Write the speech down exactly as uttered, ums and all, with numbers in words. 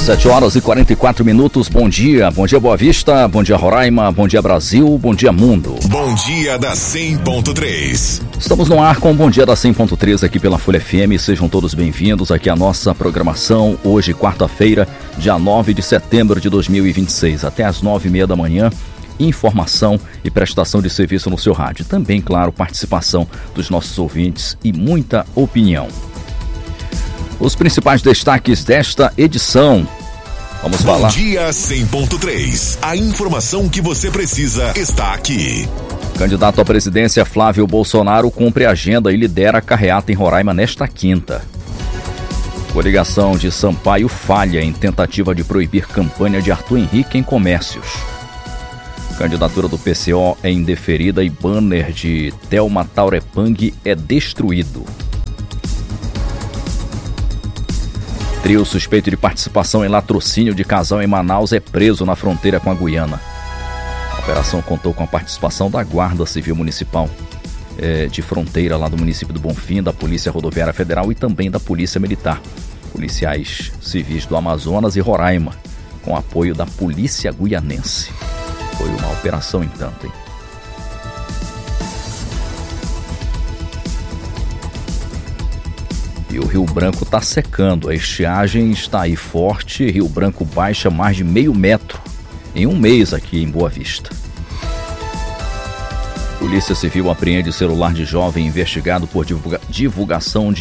sete horas e quarenta e quatro minutos, bom dia, bom dia Boa Vista, bom dia Roraima, bom dia Brasil, bom dia mundo. Bom dia da cem ponto três. Estamos no ar com o Bom Dia da cem ponto três aqui pela Folha F M, sejam todos bem-vindos aqui à nossa programação, hoje quarta-feira, dia nove de setembro de dois mil e vinte e seis, até às nove e meia da manhã, informação e prestação de serviço no seu rádio. Também, claro, participação dos nossos ouvintes e muita opinião. Os principais destaques desta edição. Vamos falar. Bom dia cem ponto três. A informação que você precisa está aqui. Candidato à presidência Flávio Bolsonaro cumpre a agenda e lidera a carreata em Roraima nesta quinta. Coligação de Sampaio falha em tentativa de proibir campanha de Arthur Henrique em comércios. Candidatura do P C O é indeferida e banner de Thelma Taurepang é destruído. Trio suspeito de participação em latrocínio de casal em Manaus é preso na fronteira com a Guiana. A operação contou com a participação da Guarda Civil Municipal é, de Fronteira lá do município do Bonfim, da Polícia Rodoviária Federal e também da Polícia Militar. Policiais civis do Amazonas e Roraima, com apoio da Polícia Guianense. Foi uma operação, entanto, hein? E o Rio Branco está secando, a estiagem está aí forte, Rio Branco baixa mais de meio metro em um mês aqui em Boa Vista. Polícia Civil apreende celular de jovem investigado por divulga- divulgação de